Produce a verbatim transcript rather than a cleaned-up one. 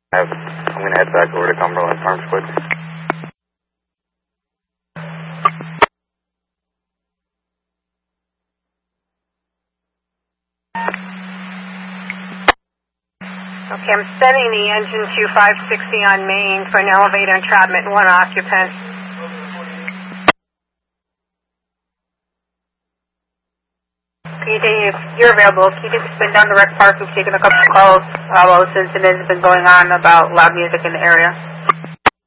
I'm going to head back over to Cumberland Farms quick. Okay, I'm setting the engine to five sixty on main for an elevator entrapment, one occupant. Can you take, if you're available, can you just spin down the rec park? We've taken a couple of calls uh, while this incident has been going on about loud music in the area.